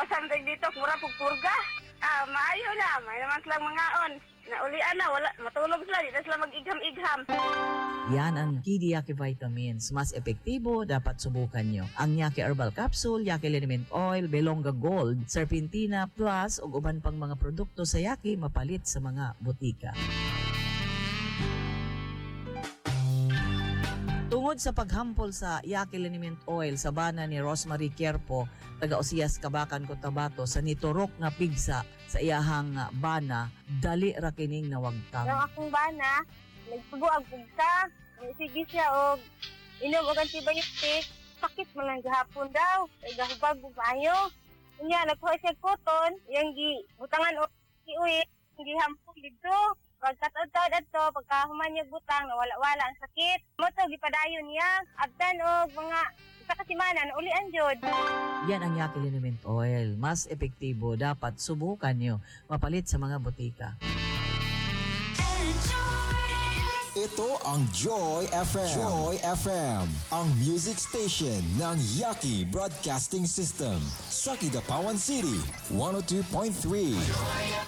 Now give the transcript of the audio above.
sanday dito, mura pugpurga. Maayo na, may naman silang mga on. Naulian na, wala, matulog sila, di na sila mag-igham-igham. Yan ang Kidi Yaki Vitamins. Mas epektibo, dapat subukan nyo. Ang Yaki Herbal Capsule, Yaki Liniment Oil, Belonga Gold, Serpentina Plus, ug uban pang mga produkto sa Yaki mapalit sa mga butika. Tungod sa paghampol sa Yaki Liniment Oil sa bana ni Rosemary Querpo, taga Osias, Kabakan, Cotabato, sa niturok nga pigsa sa iyahang bana, dali ra kining nawagtang. Ang akong bana, nagsubo ang pugsa, sige siya og inom og antibiotic, sakit man lang gahapon daw, kay gahubag og maayo. Unya nagkuha siya koton, yang butangan og iuwi, gihampol dito. Pagkataod-taod ato, pagkahuman niya butang, nawala-wala ang sakit. Mo to gipadayon niya, abtan og mga isa ka semana na ulian jud. Yan ang Yaki Liniment Oil. Mas epektibo, dapat subukan nyo. Mapalit sa mga butika. Ito ang Joy FM. Joy FM, ang music station ng Yaki Broadcasting System sa Kidapawan City, 102.3.